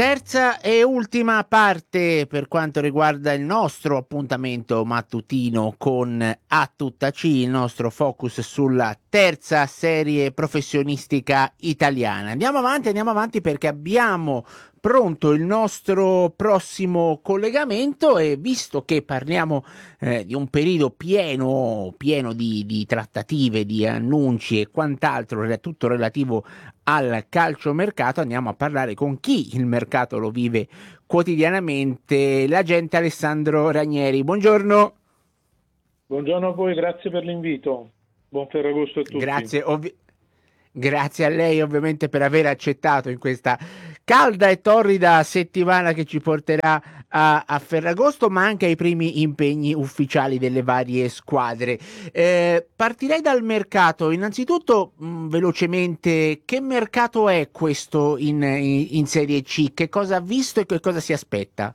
Terza e ultima parte per quanto riguarda il nostro appuntamento mattutino con A Tutta C, il nostro focus sulla terza serie professionistica italiana. Andiamo avanti perché abbiamo pronto il nostro prossimo collegamento e visto che parliamo di un periodo pieno di trattative, di annunci e quant'altro, tutto relativo al calciomercato, andiamo a parlare con chi il mercato lo vive quotidianamente, l'agente Alessandro Ranieri. Buongiorno. Buongiorno a voi, grazie per l'invito. Buon Ferragosto a tutti. Grazie, grazie a lei ovviamente per aver accettato in questa calda e torrida settimana che ci porterà a Ferragosto, ma anche ai primi impegni ufficiali delle varie squadre. Partirei dal mercato. Innanzitutto, velocemente, che mercato è questo in Serie C? Che cosa ha visto e che cosa si aspetta?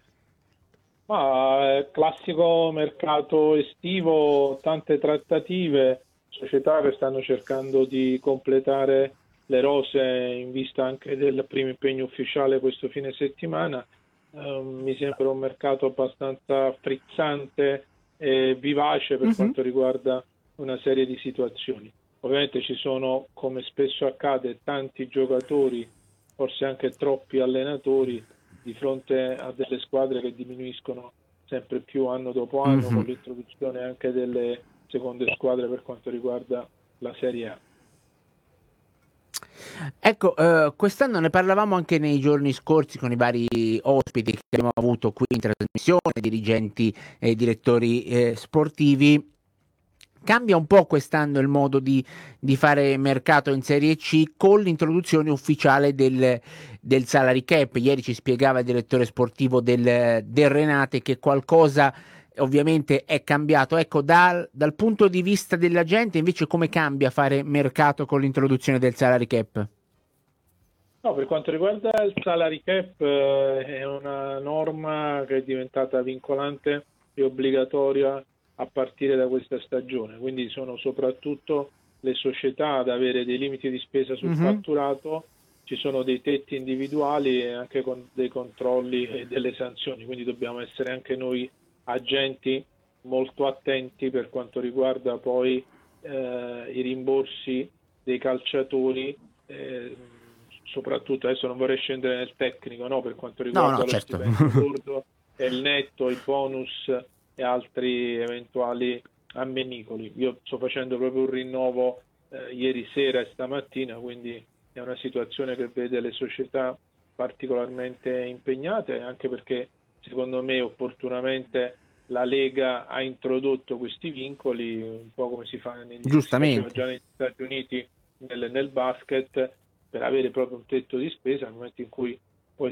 Ma classico mercato estivo, tante trattative, società che stanno cercando di completare le rose in vista anche del primo impegno ufficiale questo fine settimana. Mi sembra un mercato abbastanza frizzante e vivace per Mhm. quanto riguarda una serie di situazioni. Ovviamente ci sono, come spesso accade, tanti giocatori, forse anche troppi allenatori di fronte a delle squadre che diminuiscono sempre più anno dopo anno, con Mhm. l'introduzione anche delle seconde squadre per quanto riguarda la Serie A. Ecco, quest'anno ne parlavamo anche nei giorni scorsi con i vari ospiti che abbiamo avuto qui in trasmissione, dirigenti e direttori sportivi. Cambia un po' quest'anno il modo di fare mercato in Serie C con l'introduzione ufficiale del salary cap. Ieri ci spiegava il direttore sportivo del Renate che qualcosa ovviamente è cambiato. Ecco, dal punto di vista della gente invece come cambia fare mercato con l'introduzione del salary cap? No, per quanto riguarda il salary cap, è una norma che è diventata vincolante e obbligatoria a partire da questa stagione, quindi sono soprattutto le società ad avere dei limiti di spesa sul Mhm. fatturato, ci sono dei tetti individuali e anche con dei controlli e delle sanzioni, quindi dobbiamo essere anche noi agenti molto attenti per quanto riguarda poi i rimborsi dei calciatori, eh, soprattutto adesso non vorrei scendere nel tecnico, no, per quanto No, no, riguarda lo certo. stipendio lordo e il netto, i bonus e altri eventuali ammenicoli. Io sto facendo proprio un rinnovo ieri sera e stamattina, quindi è una situazione che vede le società particolarmente impegnate, anche perché secondo me opportunamente la Lega ha introdotto questi vincoli, un po' come si faceva Giustamente. già negli Stati Uniti nel basket, per avere proprio un tetto di spesa. Nel momento in cui poi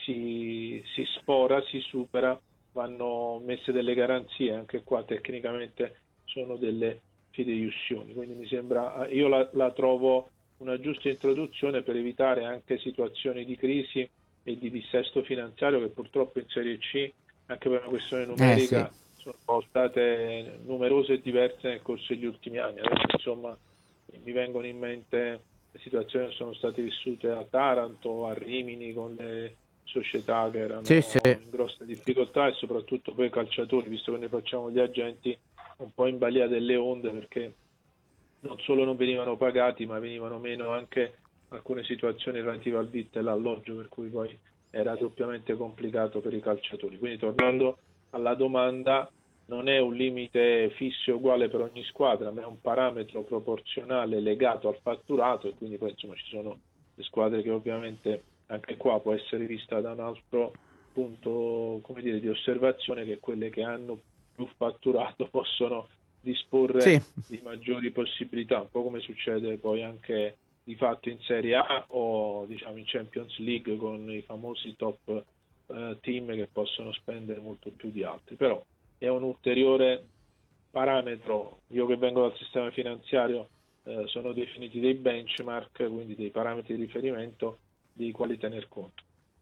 si sfora, si supera, vanno messe delle garanzie, anche qua tecnicamente sono delle fideiussioni, quindi mi sembra, io la trovo una giusta introduzione per evitare anche situazioni di crisi e di dissesto finanziario che purtroppo in Serie C, anche per una questione Sì. numerica, sono state numerose e diverse nel corso degli ultimi anni. Adesso insomma mi vengono in mente le situazioni che sono state vissute a Taranto, a Rimini, con le società che Sì, sì. erano in grossa difficoltà e soprattutto poi i calciatori, visto che ne facciamo gli agenti, un po' in balia delle onde perché non solo non venivano pagati, ma venivano meno anche alcune situazioni relative al vitto e all'alloggio, per cui poi era doppiamente complicato per i calciatori. Quindi tornando alla domanda, non è un limite fisso e uguale per ogni squadra, ma è un parametro proporzionale legato al fatturato, e quindi poi insomma ci sono le squadre che ovviamente anche qua può essere vista da un altro punto, come dire, di osservazione, che quelle che hanno più fatturato possono disporre Sì. di maggiori possibilità, un po' come succede poi anche di fatto in Serie A o diciamo in Champions League con i famosi top team che possono spendere molto più di altri. Però è un ulteriore parametro. Io che vengo dal sistema finanziario, sono definiti dei benchmark, quindi dei parametri di riferimento dei quali tener conto.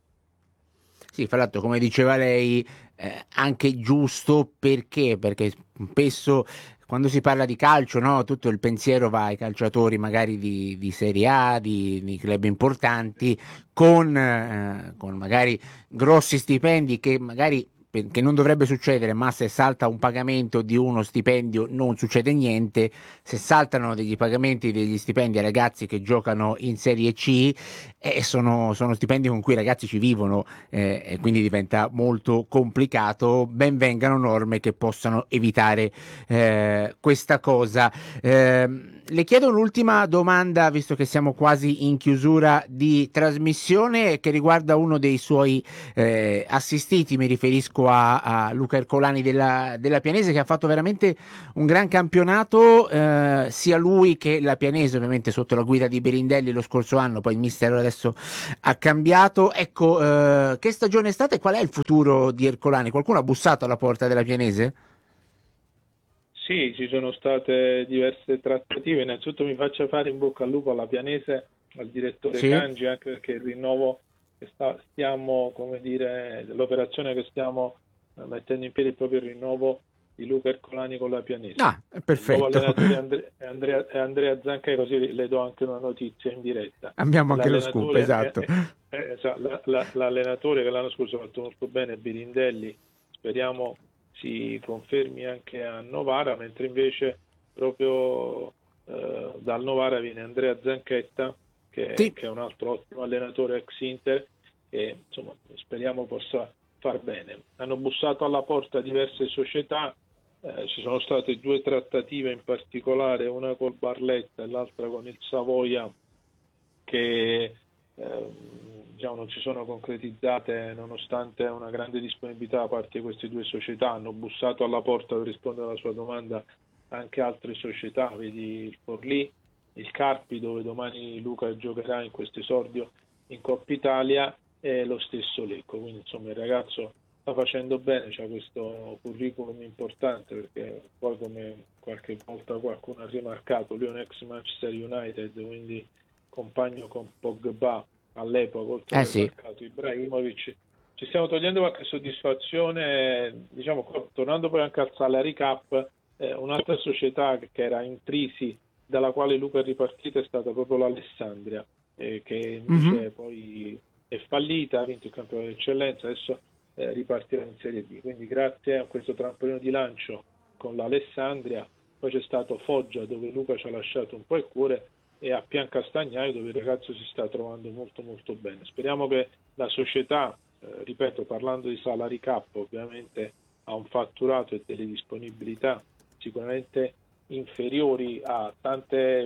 Sì, fra l'altro, come diceva lei, anche giusto perché? Perché spesso quando si parla di calcio, no, tutto il pensiero va ai calciatori magari di Serie A, di club importanti, con magari grossi stipendi che magari che non dovrebbe succedere, ma se salta un pagamento di uno stipendio non succede niente. Se saltano degli pagamenti degli stipendi ai ragazzi che giocano in Serie C, sono stipendi con cui i ragazzi ci vivono, e quindi diventa molto complicato. Ben vengano norme che possano evitare questa cosa. Le chiedo un'ultima domanda, visto che siamo quasi in chiusura di trasmissione, che riguarda uno dei suoi assistiti. Mi riferisco a Luca Ercolani della Pianese, che ha fatto veramente un gran campionato, sia lui che la Pianese, ovviamente sotto la guida di Berindelli lo scorso anno, poi il mister adesso ha cambiato. Ecco, che stagione è stata e qual è il futuro di Ercolani? Qualcuno ha bussato alla porta della Pianese? Sì, ci sono state diverse trattative. Innanzitutto mi faccia fare in bocca al lupo alla Pianese, al direttore Sì. Cangi, anche perché il rinnovo che stiamo, come dire, l'operazione che stiamo mettendo in piedi è proprio il rinnovo di Luca Ercolani con la Pianese. Ah, è Il nuovo perfetto. allenatore è Andrea Zancai, così le do anche una notizia in diretta. Abbiamo anche lo scoop, L'allenatore esatto. l'allenatore che l'anno scorso ha fatto molto bene, Birindelli, speriamo si confermi anche a Novara, mentre invece proprio dal Novara viene Andrea Zanchetta, Sì. che è un altro ottimo allenatore ex Inter, e insomma speriamo possa far bene. Hanno bussato alla porta diverse società, ci sono state due trattative in particolare, una col Barletta e l'altra con il Savoia, che diciamo, non si sono concretizzate nonostante una grande disponibilità da parte di queste due società. Hanno bussato alla porta, per rispondere alla sua domanda, anche altre società, vedi il Forlì, il Carpi, dove domani Luca giocherà in questo esordio in Coppa Italia, e lo stesso Lecco. Quindi insomma il ragazzo sta facendo bene, c'ha questo curriculum importante, perché poi, come qualche volta qualcuno ha rimarcato, lui è un ex Manchester United, quindi compagno con Pogba all'epoca, oltre ad aver Sì. marcato Ibrahimovic. Ci stiamo togliendo qualche soddisfazione, diciamo, tornando poi anche al salary cap. Un'altra società che era in crisi, dalla quale Luca è ripartito, è stata proprio l'Alessandria, che Mhm. invece poi è fallita, ha vinto il campionato d'eccellenza, adesso ripartirà in Serie B. Quindi grazie a questo trampolino di lancio con l'Alessandria, poi c'è stato Foggia, dove Luca ci ha lasciato un po' il cuore, e a Piancastagnaio, dove il ragazzo si sta trovando molto molto bene. Speriamo che la società, ripeto, parlando di salary cap, ovviamente ha un fatturato e delle disponibilità sicuramente inferiori a tante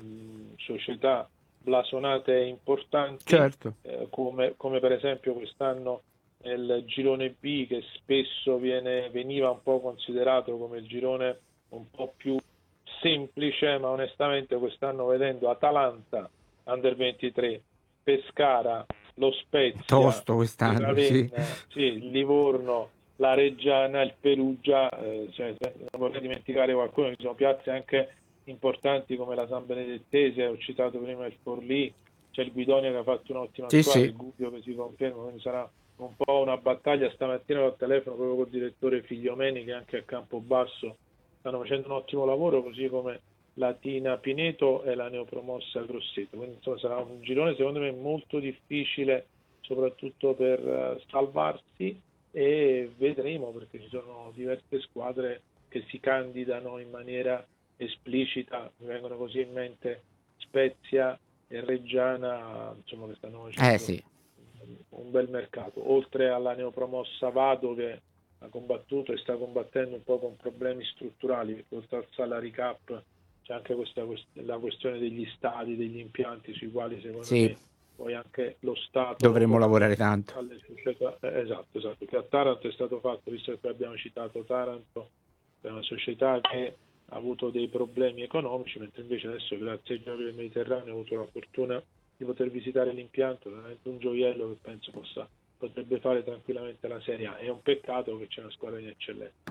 società blasonate e importanti, Certo. come per esempio quest'anno nel girone B, che spesso veniva un po' considerato come il girone un po' più semplice, ma onestamente quest'anno, vedendo Atalanta Under 23, Pescara, lo Spezia, Tosto il quest'anno, sì. Ravenna, sì, il Livorno, la Reggiana, il Perugia, cioè, non vorrei dimenticare qualcuno, ci sono piazze anche importanti come la San Benedettese, ho citato prima il Forlì, c'è il Guidonia che ha fatto un'ottima Sì, squadra, sì. il Gubbio che si conferma, quindi sarà un po' una battaglia. Stamattina al telefono proprio col direttore Figliomeni, che anche a Campobasso stanno facendo un ottimo lavoro, così come la Tina Pineto e la neopromossa Grosseto. Quindi insomma sarà un girone secondo me molto difficile, soprattutto per salvarsi, e vedremo, perché ci sono diverse squadre che si candidano in maniera esplicita, mi vengono così in mente Spezia e Reggiana, insomma, che stanno facendo Sì. un bel mercato, oltre alla neopromossa Vado, che ha combattuto e sta combattendo un po' con problemi strutturali, perché oltre al salary cap c'è anche la questione degli stadi, degli impianti, sui quali secondo Sì, me poi anche lo Stato dovremmo dovrà lavorare dare tanto. alle società. Esatto, che a Taranto è stato fatto, visto che poi abbiamo citato Taranto, è una società che ha avuto dei problemi economici, mentre invece adesso, grazie ai Giochi del Mediterraneo, ho avuto la fortuna di poter visitare l'impianto, veramente un gioiello che penso potrebbe fare tranquillamente la Serie A. È un peccato che c'è una squadra in eccellenza.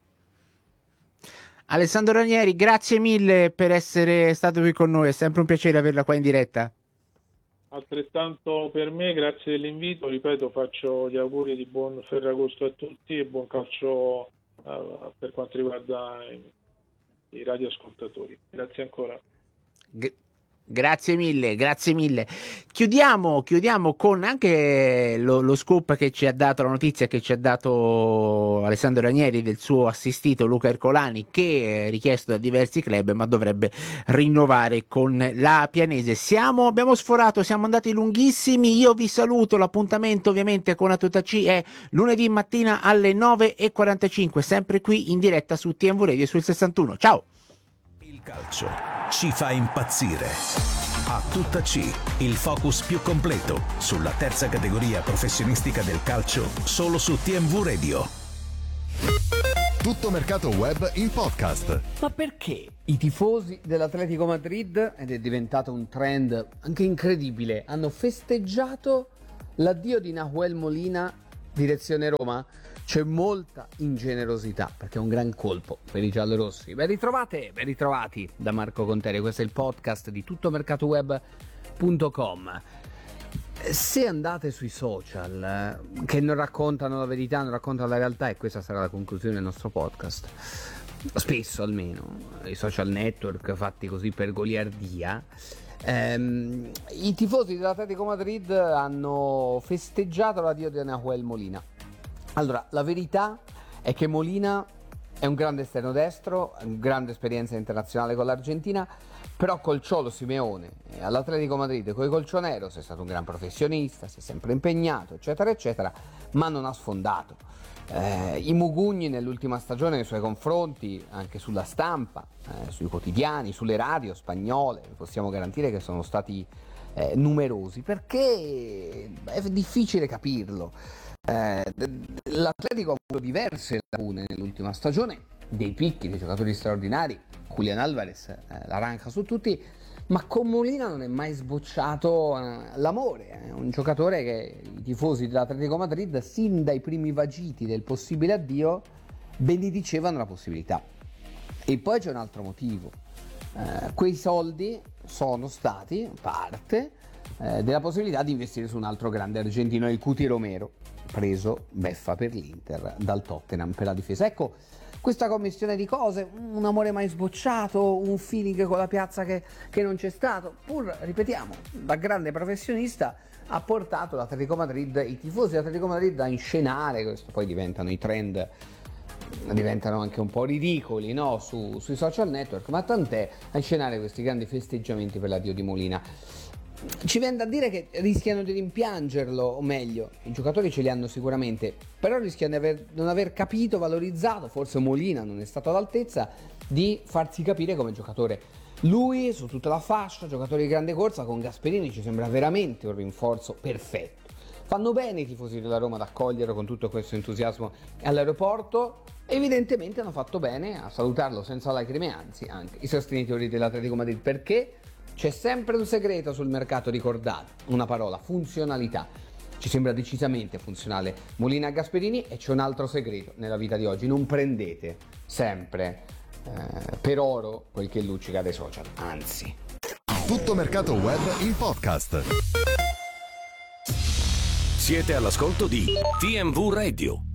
Alessandro Ranieri, grazie mille per essere stato qui con noi, è sempre un piacere averla qua in diretta. Altrettanto per me, grazie dell'invito, ripeto, faccio gli auguri di buon Ferragosto a tutti e buon calcio per quanto riguarda i radioascoltatori. Grazie ancora. Grazie mille, grazie mille. Chiudiamo con anche lo scoop che ci ha dato, la notizia che ci ha dato Alessandro Ranieri del suo assistito Luca Ercolani, che è richiesto da diversi club ma dovrebbe rinnovare con la Pianese. Abbiamo sforato, siamo andati lunghissimi, io vi saluto, l'appuntamento ovviamente con A Tutta C è lunedì mattina alle 9:45, sempre qui in diretta su TMV Radio sul 61. Ciao! Il calcio ci fa impazzire. A Tutta C, il focus più completo sulla terza categoria professionistica del calcio, solo su TMV Radio. Tutto mercato web in podcast. Ma perché i tifosi dell'Atletico Madrid, ed è diventato un trend anche incredibile, hanno festeggiato l'addio di Nahuel Molina direzione Roma? C'è molta ingenerosità, perché è un gran colpo per i giallorossi. Ben ritrovati da Marco Conteri. Questo è il podcast di tuttomercatoweb.com. Se andate sui social che non raccontano la verità, non raccontano la realtà, e questa sarà la conclusione del nostro podcast, spesso almeno, i social network fatti così per goliardia, i tifosi dell'Atletico Madrid hanno festeggiato l'addio di Nahuel Molina. Allora, la verità è che Molina è un grande esterno destro, grande esperienza internazionale con l'Argentina, però col Cholo Simeone all'Atletico Madrid, coi colchoneros, è stato un gran professionista, si è sempre impegnato, eccetera, eccetera, ma non ha sfondato. I mugugni nell'ultima stagione nei suoi confronti, anche sulla stampa, sui quotidiani, sulle radio spagnole, possiamo garantire che sono stati numerosi, perché è difficile capirlo. L'Atletico ha avuto diverse lacune nell'ultima stagione, dei picchi, dei giocatori straordinari, Julián Álvarez, l'arranca su tutti, ma con Molina non è mai sbocciato l'amore. È un giocatore che i tifosi dell'Atletico Madrid, sin dai primi vagiti del possibile addio, benedicevano la possibilità. E poi c'è un altro motivo: quei soldi sono stati parte della possibilità di investire su un altro grande argentino, il Cuti Romero, preso beffa per l'Inter dal Tottenham per la difesa. Ecco, questa commistione di cose, un amore mai sbocciato, un feeling con la piazza che non c'è stato, pur, ripetiamo, da grande professionista, ha portato l'Atletico Madrid, i tifosi dell'Atletico Madrid, a inscenare questo. Poi diventano i trend, diventano anche un po' ridicoli, no? Sui social network, ma tant'è, a inscenare questi grandi festeggiamenti per l'addio di Molina. Ci viene da dire che rischiano di rimpiangerlo, o meglio, i giocatori ce li hanno sicuramente, però rischiano di non aver capito, valorizzato, forse Molina non è stato all'altezza di farsi capire come giocatore. Lui, su tutta la fascia, giocatore di grande corsa, con Gasperini ci sembra veramente un rinforzo perfetto. Fanno bene i tifosi della Roma ad accoglierlo con tutto questo entusiasmo all'aeroporto. Evidentemente hanno fatto bene a salutarlo senza lacrime, anzi anche i sostenitori dell'Atletico Madrid, perché c'è sempre un segreto sul mercato, ricordate, una parola: funzionalità. Ci sembra decisamente funzionale Molina a Gasperini, e c'è un altro segreto nella vita di oggi: non prendete sempre per oro quel che luccica dai social, anzi. Tutto mercato web in podcast. Siete all'ascolto di TMV Radio.